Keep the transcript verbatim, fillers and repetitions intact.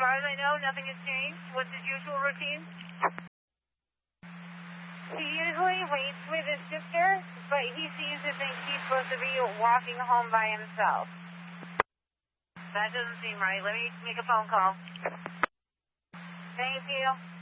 far as I know, nothing has changed. What's his usual routine? He usually waits with his sister, but he seems to think he's supposed to be walking home by himself. That doesn't seem right. Let me make a phone call. Thank you.